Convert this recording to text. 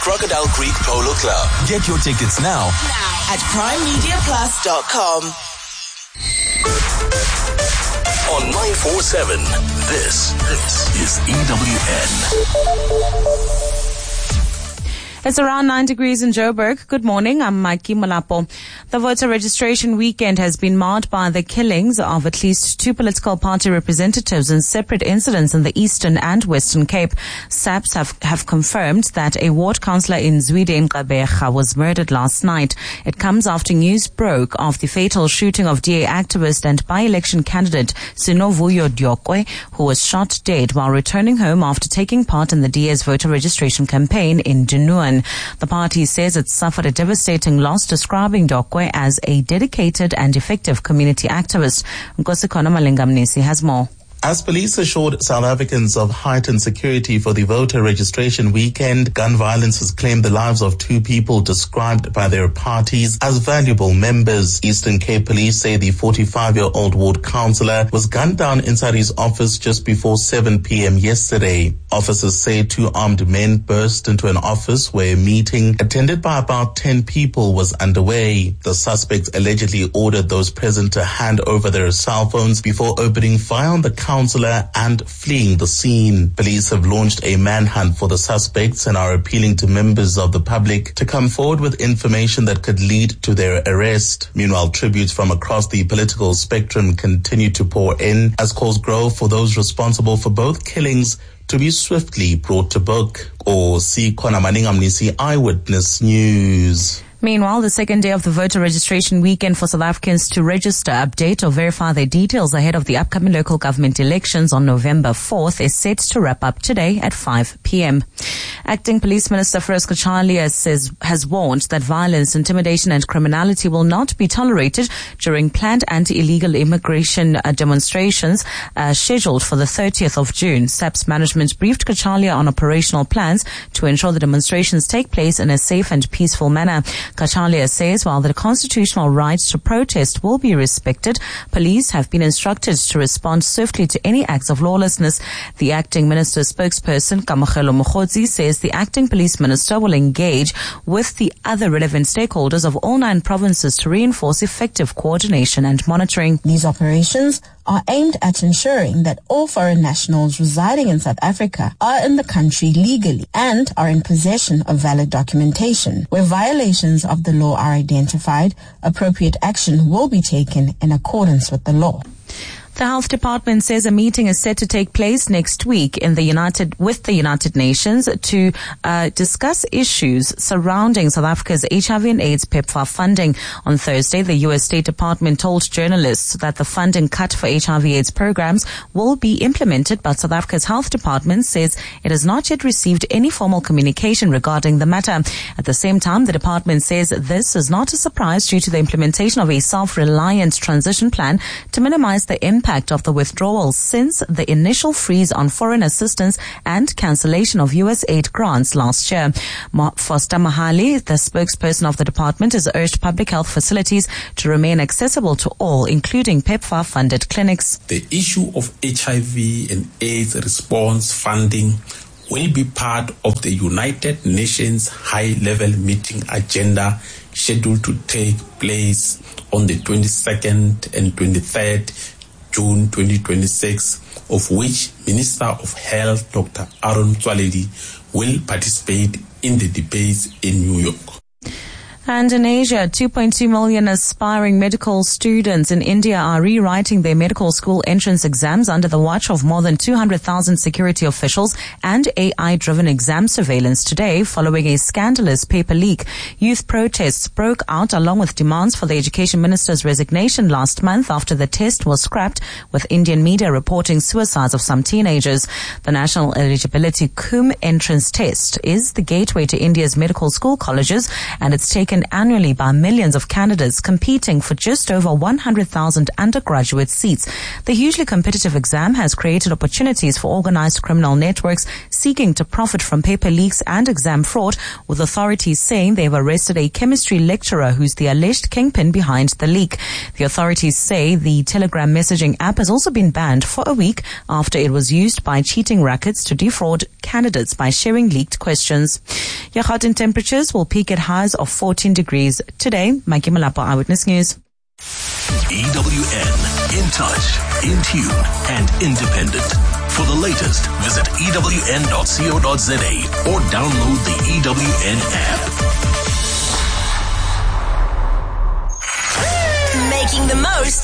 Crocodile Creek Polo Club. Get your tickets now at primemediaplus.com. On 947, this is EWN. It's around 9 degrees in Joburg. Good morning. I'm Mikey Malapo. The voter registration weekend has been marred by the killings of at least 2 political party representatives in separate incidents in the Eastern and Western Cape. SAPS have confirmed that a ward councillor in Zwide Gqeberha was murdered last night. It comes after news broke of the fatal shooting of DA activist and by-election candidate Sinovuyo Diokwe, who was shot dead while returning home after taking part in the DA's voter registration campaign in Dunuan. The party says it suffered a devastating loss, describing Dokwe as a dedicated and effective community activist. Nkosikona Malingamnisi has more. As police assured South Africans of heightened security for the voter registration weekend, gun violence has claimed the lives of 2 people described by their parties as valuable members. Eastern Cape Police say the 45-year-old ward councillor was gunned down inside his office just before 7 p.m. yesterday. Officers say 2 armed men burst into an office where a meeting attended by about 10 people was underway. The suspects allegedly ordered those present to hand over their cell phones before opening fire on the councillor and fleeing the scene. Police have launched a manhunt for the suspects and are appealing to members of the public to come forward with information that could lead to their arrest. Meanwhile, tributes from across the political spectrum continue to pour in as calls grow for those responsible for both killings to be swiftly brought to book. Or see Kona Maningamnisi Eyewitness News. Meanwhile, the second day of the voter registration weekend for South Africans to register, update or verify their details ahead of the upcoming local government elections on November 4th is set to wrap up today at 5 p.m. Acting Police Minister Feroz Cachalia has warned that violence, intimidation and criminality will not be tolerated during planned anti-illegal immigration demonstrations scheduled for the 30th of June. SAPS management briefed Cachalia on operational plans to ensure the demonstrations take place in a safe and peaceful manner. Cachalia says while the constitutional right to protest will be respected, police have been instructed to respond swiftly to any acts of lawlessness. The acting minister's spokesperson, Kamokhelo Mokhodzi, says the acting police minister will engage with the other relevant stakeholders of all 9 provinces to reinforce effective coordination and monitoring. These operations are aimed at ensuring that all foreign nationals residing in South Africa are in the country legally and are in possession of valid documentation. Where violations of the law are identified, appropriate action will be taken in accordance with the law. The Health Department says a meeting is set to take place next week with the United Nations to discuss issues surrounding South Africa's HIV and AIDS PEPFAR funding. On Thursday, the U.S. State Department told journalists that the funding cut for HIV/AIDS programs will be implemented, but South Africa's Health Department says it has not yet received any formal communication regarding the matter. At the same time, the department says this is not a surprise due to the implementation of a self-reliant transition plan to minimize the impact of the withdrawal since the initial freeze on foreign assistance and cancellation of U.S. aid grants last year. Foster Mahali, the spokesperson of the department, has urged public health facilities to remain accessible to all, including PEPFAR-funded clinics. The issue of HIV and AIDS response funding will be part of the United Nations high-level meeting agenda scheduled to take place on the 22nd and 23rd June 2026, of which Minister of Health Dr. Aaron Motsoaledi will participate in the debates in New York. And in Asia, 2.2 million aspiring medical students in India are rewriting their medical school entrance exams under the watch of more than 200,000 security officials and AI-driven exam surveillance today following a scandalous paper leak. Youth protests broke out along with demands for the education minister's resignation last month after the test was scrapped, with Indian media reporting suicides of some teenagers. The National Eligibility CUM entrance test is the gateway to India's medical school colleges, and it's taken annually by millions of candidates competing for just over 100,000 undergraduate seats. The hugely competitive exam has created opportunities for organized criminal networks seeking to profit from paper leaks and exam fraud, with authorities saying they've arrested a chemistry lecturer who's the alleged kingpin behind the leak. The authorities say the Telegram messaging app has also been banned for a week after it was used by cheating rackets to defraud candidates by sharing leaked questions. Your Gauteng temperatures will peak at highs of 14 degrees. Today, Maki Malapo, Eyewitness News. EWN, in touch, in tune, and independent. For the latest, visit ewn.co.za or download the EWN app. Making the most